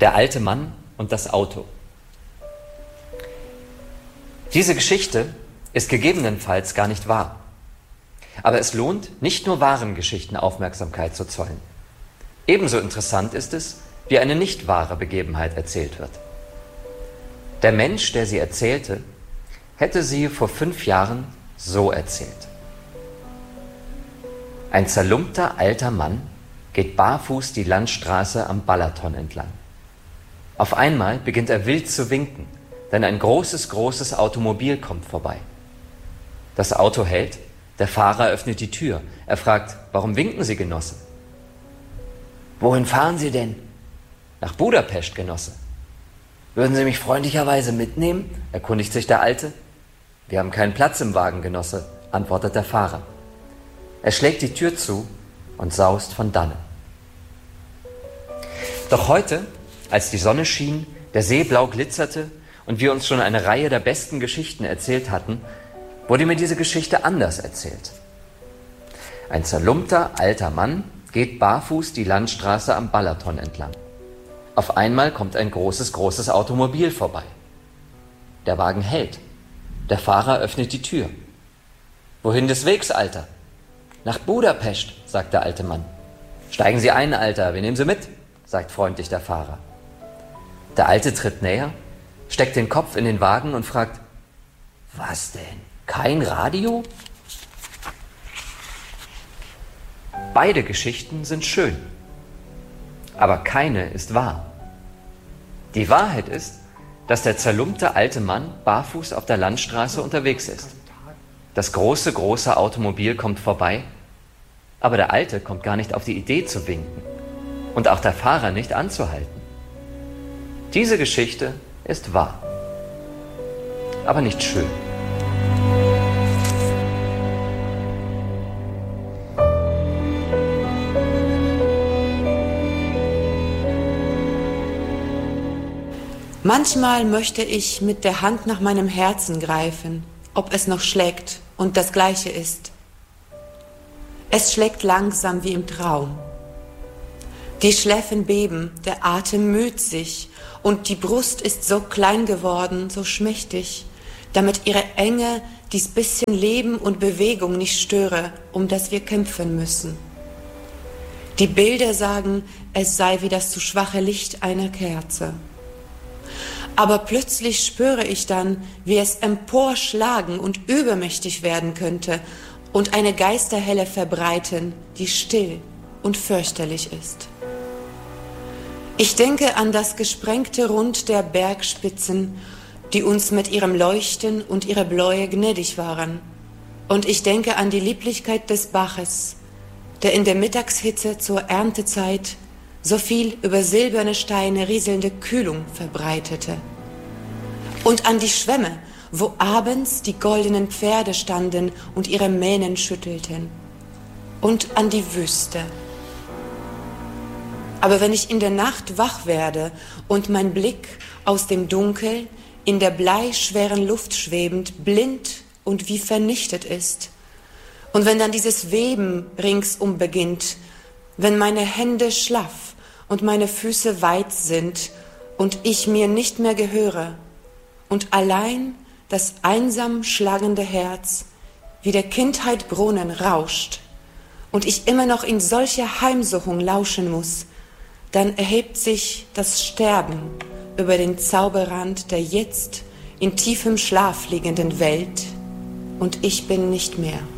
Der alte Mann und das Auto. Diese Geschichte ist gegebenenfalls gar nicht wahr. Aber es lohnt, nicht nur wahren Geschichten Aufmerksamkeit zu zollen. Ebenso interessant ist es, wie eine nicht wahre Begebenheit erzählt wird. Der Mensch, der sie erzählte, hätte sie vor 5 Jahren so erzählt. Ein zerlumpter alter Mann geht barfuß die Landstraße am Balaton entlang. Auf einmal beginnt er wild zu winken, denn ein großes Automobil kommt vorbei. Das Auto hält, der Fahrer öffnet die Tür. Er fragt: Warum winken Sie, Genosse? Wohin fahren Sie denn? Nach Budapest, Genosse. Würden Sie mich freundlicherweise mitnehmen? Erkundigt sich der Alte. Wir haben keinen Platz im Wagen, Genosse, antwortet der Fahrer. Er schlägt die Tür zu und saust von dannen. Doch heute, als die Sonne schien, der See blau glitzerte und wir uns schon eine Reihe der besten Geschichten erzählt hatten, wurde mir diese Geschichte anders erzählt. Ein zerlumpter alter Mann geht barfuß die Landstraße am Balaton entlang. Auf einmal kommt ein großes Automobil vorbei. Der Wagen hält. Der Fahrer öffnet die Tür. Wohin des Wegs, Alter? Nach Budapest, sagt der alte Mann. Steigen Sie ein, Alter, wir nehmen Sie mit, sagt freundlich der Fahrer. Der Alte tritt näher, steckt den Kopf in den Wagen und fragt: Was denn? Kein Radio? Beide Geschichten sind schön, aber keine ist wahr. Die Wahrheit ist, dass der zerlumpte alte Mann barfuß auf der Landstraße unterwegs ist. Das große Automobil kommt vorbei, aber der Alte kommt gar nicht auf die Idee zu winken und auch der Fahrer nicht anzuhalten. Diese Geschichte ist wahr, aber nicht schön. Manchmal möchte ich mit der Hand nach meinem Herzen greifen, ob es noch schlägt und das Gleiche ist. Es schlägt langsam wie im Traum. Die Schläfen beben, der Atem müht sich und die Brust ist so klein geworden, so schmächtig, damit ihre Enge dies bisschen Leben und Bewegung nicht störe, um das wir kämpfen müssen. Die Bilder sagen, es sei wie das zu schwache Licht einer Kerze. Aber plötzlich spüre ich dann, wie es emporschlagen und übermächtig werden könnte und eine Geisterhelle verbreiten, die still und fürchterlich ist. Ich denke an das gesprengte Rund der Bergspitzen, die uns mit ihrem Leuchten und ihrer Bläue gnädig waren. Und ich denke an die Lieblichkeit des Baches, der in der Mittagshitze zur Erntezeit so viel über silberne Steine rieselnde Kühlung verbreitete. Und an die Schwämme, wo abends die goldenen Pferde standen und ihre Mähnen schüttelten. Und an die Wüste. Aber wenn ich in der Nacht wach werde und mein Blick aus dem Dunkel in der bleischweren Luft schwebend blind und wie vernichtet ist, und wenn dann dieses Weben ringsum beginnt, wenn meine Hände schlaff und meine Füße weit sind und ich mir nicht mehr gehöre und allein das einsam schlagende Herz wie der Kindheit Brunnen rauscht und ich immer noch in solcher Heimsuchung lauschen muss, dann erhebt sich das Sterben über den Zauberrand der jetzt in tiefem Schlaf liegenden Welt und ich bin nicht mehr.